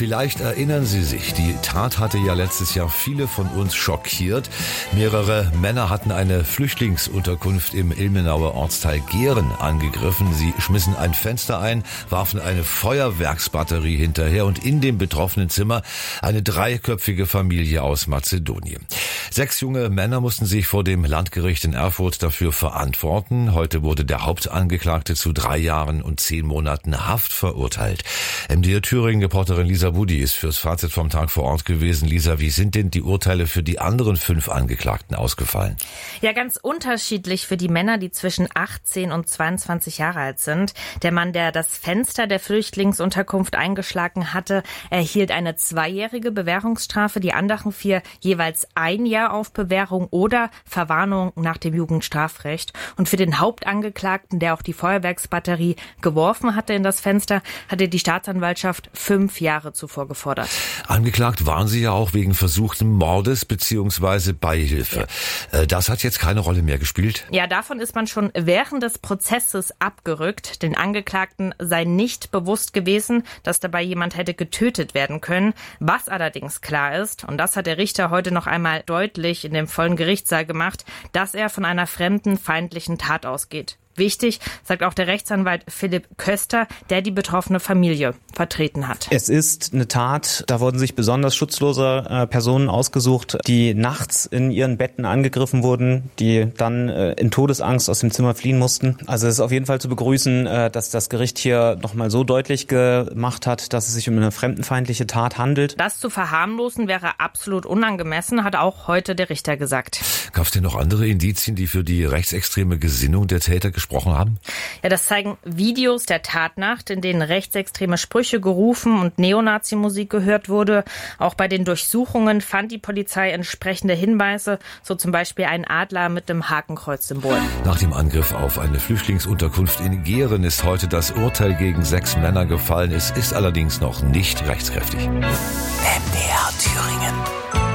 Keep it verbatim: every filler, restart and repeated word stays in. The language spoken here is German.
Vielleicht erinnern Sie sich, die Tat hatte ja letztes Jahr viele von uns schockiert. Mehrere Männer hatten eine Flüchtlingsunterkunft im Ilmenauer Ortsteil Gehren angegriffen. Sie schmissen ein Fenster ein, warfen eine Feuerwerksbatterie hinterher und in dem betroffenen Zimmer eine dreiköpfige Familie aus Mazedonien. Sechs junge Männer mussten sich vor dem Landgericht in Erfurt dafür verantworten. Heute wurde der Hauptangeklagte zu drei Jahren und zehn Monaten Haft verurteilt. M D R Thüringen-Reporterin Lisa Budi ist fürs Fazit vom Tag vor Ort gewesen. Lisa, wie sind denn die Urteile für die anderen fünf Angeklagten ausgefallen? Ja, ganz unterschiedlich für die Männer, die zwischen achtzehn und zweiundzwanzig Jahre alt sind. Der Mann, der das Fenster der Flüchtlingsunterkunft eingeschlagen hatte, erhielt eine zweijährige Bewährungsstrafe. Die anderen vier jeweils ein Jahr auf Bewährung oder Verwarnung nach dem Jugendstrafrecht. Und für den Hauptangeklagten, der auch die Feuerwerksbatterie geworfen hatte in das Fenster, hatte die Staatsanwaltschaft fünf Jahre zuvor gefordert. Angeklagt waren sie ja auch wegen versuchten Mordes bzw. Beihilfe. Ja. Das hat jetzt keine Rolle mehr gespielt? Ja, davon ist man schon während des Prozesses abgerückt. Den Angeklagten sei nicht bewusst gewesen, dass dabei jemand hätte getötet werden können. Was allerdings klar ist, und das hat der Richter heute noch einmal deutlich in dem vollen Gerichtssaal gemacht, dass er von einer fremden, feindlichen Tat ausgeht. Wichtig, sagt auch der Rechtsanwalt Philipp Köster, der die betroffene Familie vertreten hat. Es ist eine Tat, da wurden sich besonders schutzlose äh, Personen ausgesucht, die nachts in ihren Betten angegriffen wurden, die dann äh, in Todesangst aus dem Zimmer fliehen mussten. Also es ist auf jeden Fall zu begrüßen, äh, dass das Gericht hier nochmal so deutlich gemacht hat, dass es sich um eine fremdenfeindliche Tat handelt. Das zu verharmlosen wäre absolut unangemessen, hat auch heute der Richter gesagt. Gab es denn noch andere Indizien, die für die rechtsextreme Gesinnung der Täter gesprochen haben? Ja, das zeigen Videos der Tatnacht, in denen rechtsextreme Sprüche gerufen und Neonazi-Musik gehört wurde. Auch bei den Durchsuchungen fand die Polizei entsprechende Hinweise, so zum Beispiel ein Adler mit dem Hakenkreuz-Symbol. Nach dem Angriff auf eine Flüchtlingsunterkunft in Gehren ist heute das Urteil gegen sechs Männer gefallen. Es ist allerdings noch nicht rechtskräftig. M D R Thüringen.